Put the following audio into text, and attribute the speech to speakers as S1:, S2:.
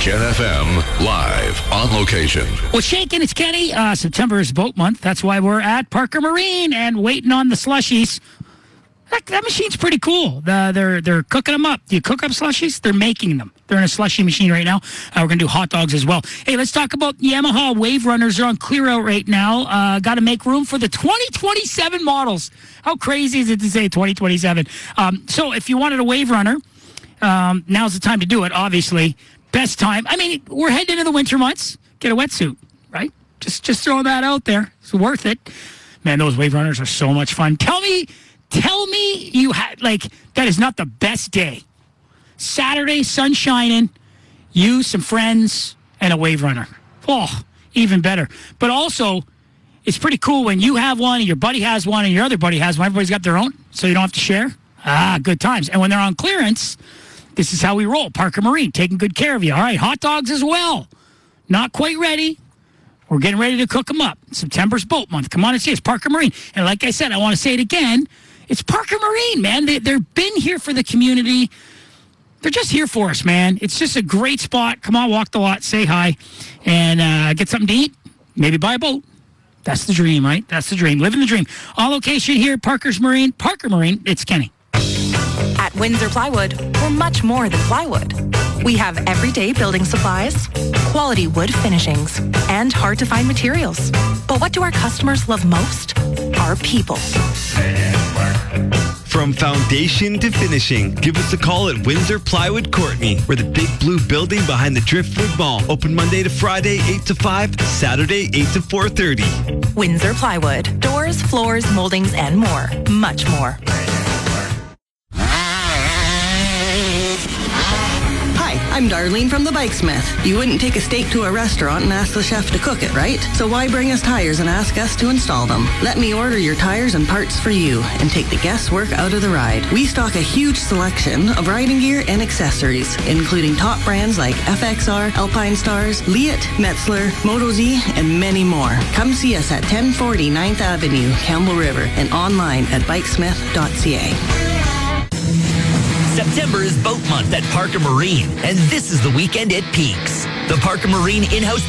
S1: Gen FM, live on location.
S2: What's shaking? It's Kenny. September is boat month. That's why we're at Parker Marine and waiting on the slushies. That machine's pretty cool. They're cooking them up. Do you cook up slushies? They're making them. They're in a slushy machine right now. We're going to do hot dogs as well. Hey, let's talk about Yamaha Wave Runners. They're on clear out right now. Got to make room for the 2027 models. How crazy is it to say 2027? So if you wanted a Wave Runner, now's the time to do it, obviously. Best time. I mean, we're heading into the winter months. Get a wetsuit, right? Just throw that out there. It's worth it. Man, those Wave Runners are so much fun. Tell me you had, that is not the best day. Saturday, sun shining, you, some friends, and a Wave Runner. Oh, even better. But also, it's pretty cool when you have one, and your buddy has one, and your other buddy has one. Everybody's got their own, so you don't have to share. Good times. And when they're on clearance, this is how we roll. Parker Marine, taking good care of you. All right, hot dogs as well. Not quite ready. We're getting ready to cook them up. September's boat month. Come on and see us, Parker Marine. And like I said, I want to say it again. It's Parker Marine, man. They've been here for the community. They're just here for us, man. It's just a great spot. Come on, walk the lot, say hi, and get something to eat. Maybe buy a boat. That's the dream, right? That's the dream. Living the dream. On location here, Parker Marine, it's Kenny.
S3: At Windsor Plywood, we're much more than plywood. We have everyday building supplies, quality wood finishings, and hard-to-find materials. But what do our customers love most? Our people.
S4: From foundation to finishing, give us a call at Windsor Plywood Courtney. We're the big blue building behind the Driftwood Mall. Open Monday to Friday, 8 to 5, Saturday, 8 to 4:30.
S3: Windsor Plywood. Doors, floors, moldings, and more. Much more.
S5: I'm Darlene from the Bikesmith. You wouldn't take a steak to a restaurant and ask the chef to cook it, right? So why bring us tires and ask us to install them? Let me order your tires and parts for you and take the guesswork out of the ride. We stock a huge selection of riding gear and accessories, including top brands like FXR, Alpine Stars, Leatt, Metzler, Moto-Z, and many more. Come see us at 1040 9th Avenue, Campbell River, and online at bikesmith.ca.
S6: September is boat month at Parker Marine, and this is the weekend it peaks. The Parker Marine in-house